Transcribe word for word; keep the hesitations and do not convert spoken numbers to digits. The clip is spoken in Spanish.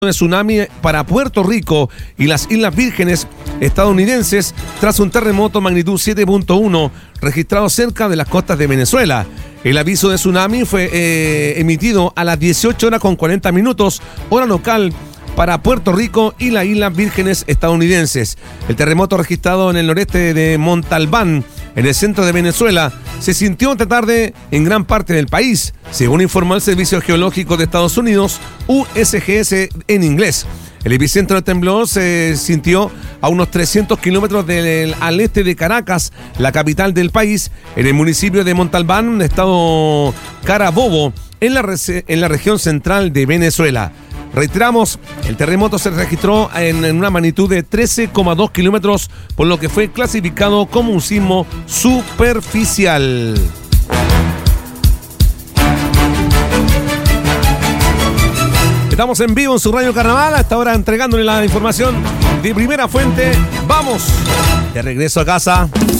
de tsunami para Puerto Rico y las Islas Vírgenes estadounidenses tras un terremoto magnitud siete punto uno registrado cerca de las costas de Venezuela. El aviso de tsunami fue eh, emitido a las dieciocho horas con cuarenta minutos, hora local, para Puerto Rico y las Islas Vírgenes estadounidenses. El terremoto registrado en el noreste de Montalbán, en el centro de Venezuela, se sintió esta tarde en gran parte del país, según informó el Servicio Geológico de Estados Unidos, U S G S en inglés. El epicentro del temblor se sintió a unos trescientos kilómetros del, al este de Caracas, la capital del país, en el municipio de Montalbán, estado Carabobo, en la, en la región central de Venezuela. Reiteramos, el terremoto se registró en, en una magnitud de trece coma dos kilómetros, por lo que fue clasificado como un sismo superficial. Estamos en vivo en su Radio Carnaval, hasta ahora entregándole la información de primera fuente. ¡Vamos! De regreso a casa.